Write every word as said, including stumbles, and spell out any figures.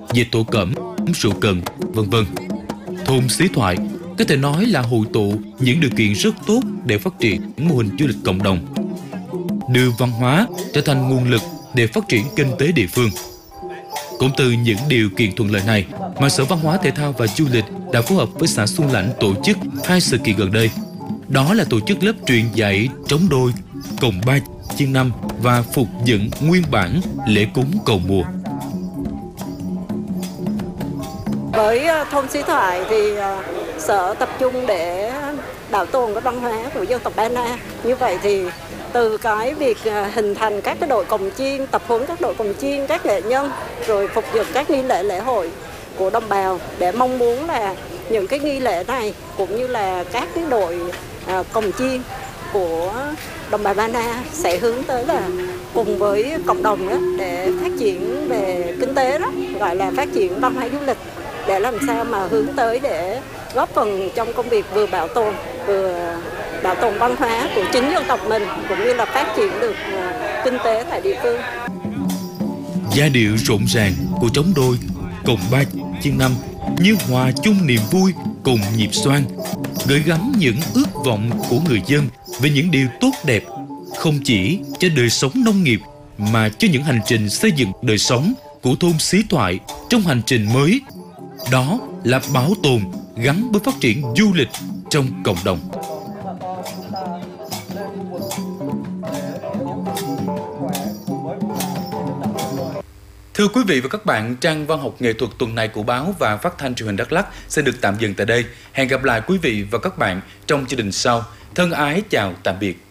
dệt thổ cẩm, sưu cần, vân vân. Thôn Xí Thoại có thể nói là hội tụ những điều kiện rất tốt để phát triển mô hình du lịch cộng đồng, đưa văn hóa trở thành nguồn lực để phát triển kinh tế địa phương. Cũng từ những điều kiện thuận lợi này mà Sở Văn hóa Thể thao và Du lịch đã phối hợp với xã Xuân Lãnh tổ chức hai sự kiện gần đây. Đó là tổ chức lớp truyền dạy trống đôi, cồng ba chiên năm và phục dựng nguyên bản lễ cúng cầu mùa. Với thôn Xí Thoại thì Sở tập trung để bảo tồn cái văn hóa của dân tộc Ba Na. Như vậy thì từ cái việc hình thành các cái đội cồng chiên, tập huấn các đội cồng chiên, các nghệ nhân, rồi phục dựng các nghi lễ lễ hội của đồng bào, để mong muốn là những cái nghi lễ này cũng như là các cái đội à, cồng chiên của đồng bào Ba Na sẽ hướng tới là cùng với cộng đồng đó để phát triển về kinh tế, đó gọi là phát triển văn hóa du lịch, để làm sao mà hướng tới để góp phần trong công việc vừa bảo tồn vừa bảo tồn văn hóa của chính dân tộc mình, cũng như là phát triển được kinh tế tại địa phương. Giai điệu rộn ràng của trống đôi, cồng ba chiên năm như hòa chung niềm vui cùng nhịp xoang, gửi gắm những ước vọng của người dân về những điều tốt đẹp, không chỉ cho đời sống nông nghiệp mà cho những hành trình xây dựng đời sống của thôn Xí Thoại trong hành trình mới. Đó là bảo tồn gắn với phát triển du lịch trong cộng đồng. Thưa quý vị và các bạn, trang văn học nghệ thuật tuần này của báo và phát thanh truyền hình Đắk Lắk sẽ được tạm dừng tại đây. Hẹn gặp lại quý vị và các bạn trong chương trình sau. Thân ái chào tạm biệt.